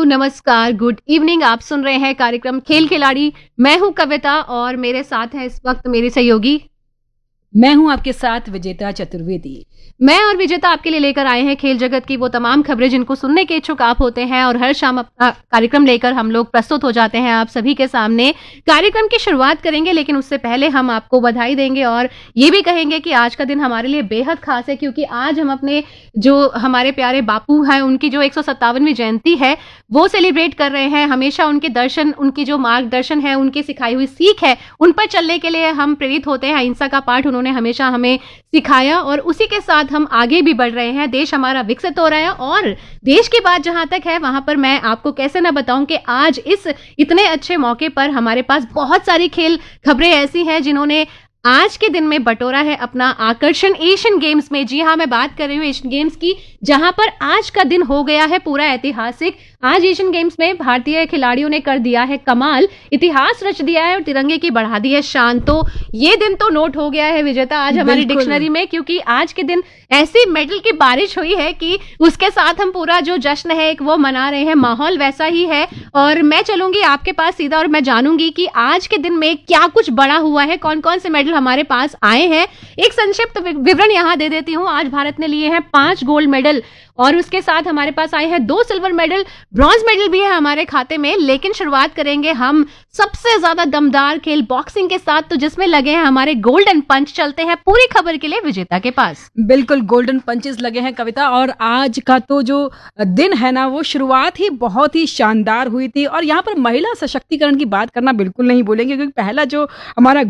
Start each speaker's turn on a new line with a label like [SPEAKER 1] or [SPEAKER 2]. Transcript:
[SPEAKER 1] नमस्कार, good evening. आप सुन रहे हैं कार्यक्रम खेल खिलाड़ी। मैं हूं कविता और मेरे साथ है इस वक्त मेरी सहयोगी।
[SPEAKER 2] मैं हूं आपके साथ विजेता चतुर्वेदी।
[SPEAKER 1] मैं और विजेता आपके लिए लेकर आए हैं खेल जगत की वो तमाम खबरें जिनको सुनने के इच्छुक आप होते हैं, और हर शाम अपना कार्यक्रम लेकर हम लोग प्रस्तुत हो जाते हैं आप सभी के सामने। कार्यक्रम की शुरुआत करेंगे, लेकिन उससे पहले हम आपको बधाई देंगे और ये भी कहेंगे कि आज का दिन हमारे लिए बेहद खास है, क्योंकि आज हम अपने जो हमारे प्यारे बापू हैं उनकी जो 157वीं जयंती है वो सेलिब्रेट कर रहे हैं। हमेशा उनके दर्शन, उनकी जो मार्गदर्शन है, उनकी सिखाई हुई सीख है, उन पर चलने के लिए हम प्रेरित होते हैं। अहिंसा का पाठ उन्होंने हमेशा हमें सिखाया और उसी के साथ हम आगे भी बढ़ रहे हैं। देश हमारा विकसित हो रहा है और देश की बात जहां तक है वहां पर मैं आपको कैसे ना बताऊं कि आज इस इतने अच्छे मौके पर हमारे पास बहुत सारी खेल खबरें ऐसी हैं जिन्होंने आज के दिन में बटोरा है अपना आकर्षण एशियन गेम्स में। जी हां, मैं बात कर रही हूं एशियन गेम्स की, जहां पर आज का दिन हो गया है पूरा ऐतिहासिक। आज एशियन गेम्स में भारतीय खिलाड़ियों ने कर दिया है कमाल, इतिहास रच दिया है और तिरंगे की बढ़ा दी है शान। तो ये दिन तो नोट हो गया है विजेता आज हमारी डिक्शनरी में, क्योंकि आज के दिन ऐसी मेडल की बारिश हुई है कि उसके साथ हम पूरा जो जश्न है एक वो मना रहे हैं। माहौल वैसा ही है और मैं चलूंगी आपके पास सीधा और मैं जानूंगी कि आज के दिन में क्या कुछ बड़ा हुआ है, कौन कौन से मेडल हमारे पास आए हैं। एक संक्षिप्त विवरण यहां दे देती हूं। आज भारत ने लिए हैं 5 गोल्ड मेडल और उसके साथ हमारे पास आए हैं 2 सिल्वर मेडल, ब्रॉन्ज मेडल भी है हमारे खाते में। लेकिन शुरुआत करेंगे हम सबसे ज्यादा दमदार खेल बॉक्सिंग के साथ, तो जिसमें लगे हैं हमारे गोल्डन पंच। चलते हैं पूरी खबर के लिए विजेता के पास।
[SPEAKER 2] बिल्कुल गोल्डन पंचेस लगे हैं कविता, और आज का तो जो दिन है ना वो शुरुआत ही बहुत ही शानदार हुई थी। और यहाँ पर महिला सशक्तिकरण की बात करना बिल्कुल नहीं भूलेंगे, क्योंकि पहला जो हमारा